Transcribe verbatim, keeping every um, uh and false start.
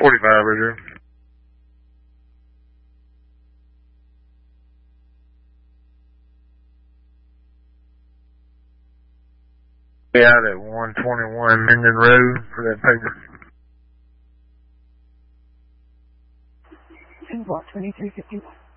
forty-five, Roger. Be out at one twenty-one Minden Road for that paper. And block twenty-three fifty-one.